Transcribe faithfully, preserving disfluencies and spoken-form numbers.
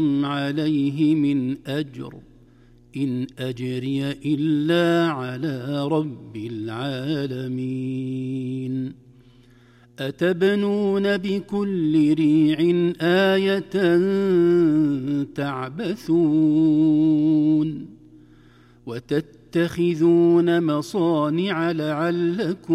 عليه من أجر إن أجري إلا على رب العالمين أتبنون بكل ريع آية تعبثون وتتخذون مصانع لعلكم